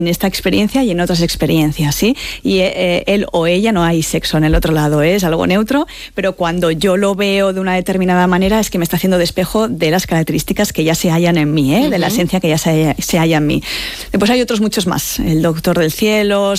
en esta experiencia y en otras experiencias, ¿sí? Y él o ella, no hay sexo en el otro lado, es algo neutro, pero cuando yo lo veo de una determinada manera es que me está haciendo de espejo de las características que ya se hallan en mí, de la esencia que ya se halla en mí. Después hay otros muchos más, el Doctor del Cielo,